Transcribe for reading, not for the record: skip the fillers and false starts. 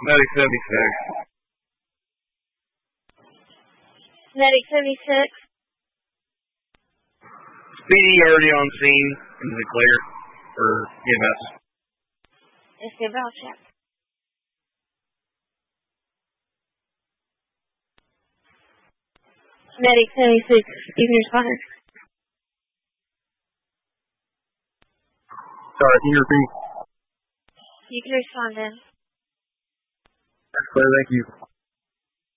Medic 76. Medic 76. Speedy already on scene. Is it clear for EMS? It's the bell check. Medic 76. You can respond. Sorry, can you repeat? You can respond then. That's clear, thank you.